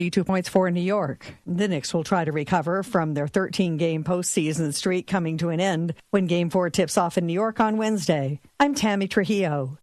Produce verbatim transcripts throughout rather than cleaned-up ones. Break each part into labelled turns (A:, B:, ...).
A: Two points for New York. The Knicks will try to recover from their thirteen-game postseason streak coming to an end when Game four tips off in New York on Wednesday. I'm Tammy Trujillo.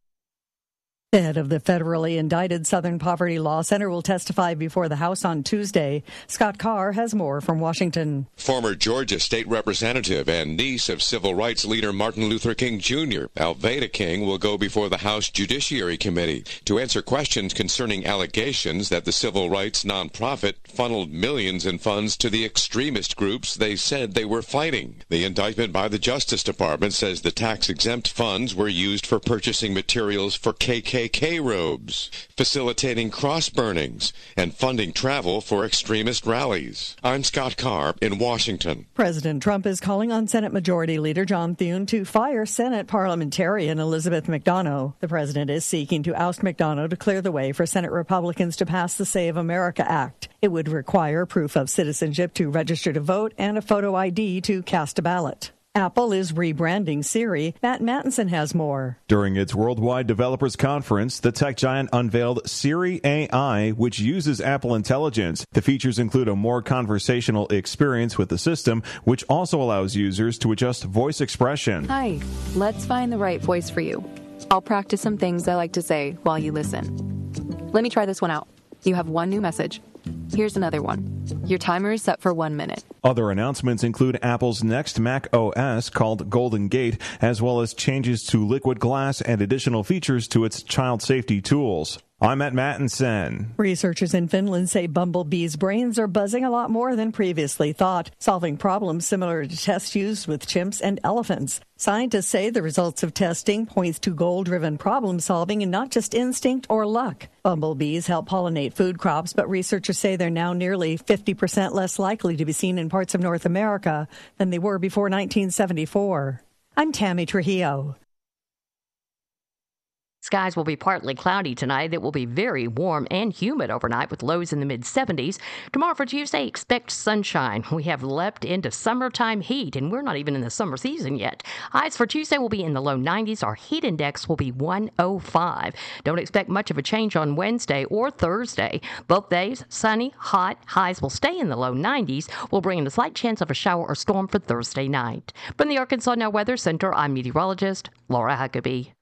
A: The head of the federally indicted Southern Poverty Law Center will testify before the House on Tuesday. Scott Carr has more from Washington.
B: Former Georgia state representative and niece of civil rights leader Martin Luther King Junior, Alveda King, will go before the House Judiciary Committee to answer questions concerning allegations that the civil rights nonprofit funneled millions in funds to the extremist groups they said they were fighting. The indictment by the Justice Department says the tax-exempt funds were used for purchasing materials for K K K robes, facilitating cross-burnings, and funding travel for extremist rallies. I'm Scott Carr in Washington.
A: President Trump is calling on Senate Majority Leader John Thune to fire Senate parliamentarian Elizabeth McDonough. The president is seeking to oust McDonough to clear the way for Senate Republicans to pass the Save America Act. It would require proof of citizenship to register to vote and a photo I D to cast a ballot. Apple is rebranding Siri. Matt Mattinson has more.
C: During its Worldwide Developers Conference, the tech giant unveiled Siri A I, which uses Apple Intelligence. The features include a more conversational experience with the system, which also allows users to adjust voice expression.
D: Hi, let's find the right voice for you. I'll practice some things I like to say while you listen. Let me try this one out. You have one new message. Here's another one. Your timer is set for one minute.
C: Other announcements include Apple's next Mac O S called Golden Gate, as well as changes to Liquid Glass and additional features to its child safety tools. I'm Matt Mattinson.
A: Researchers in Finland say bumblebees' brains are buzzing a lot more than previously thought, solving problems similar to tests used with chimps and elephants. Scientists say the results of testing points to goal-driven problem-solving and not just instinct or luck. Bumblebees help pollinate food crops, but researchers say they're now nearly fifty percent less likely to be seen in parts of North America than they were before nineteen seventy-four. I'm Tammy Trujillo.
E: Skies will be partly cloudy tonight. It will be very warm and humid overnight with lows in the mid seventies. Tomorrow for Tuesday, expect sunshine. We have leapt into summertime heat, and we're not even in the summer season yet. Highs for Tuesday will be in the low nineties. Our heat index will be one oh five. Don't expect much of a change on Wednesday or Thursday. Both days, sunny, hot. Highs will stay in the low nineties. We'll bring in a slight chance of a shower or storm for Thursday night. From the Arkansas Now Weather Center, I'm meteorologist Laura Huckabee.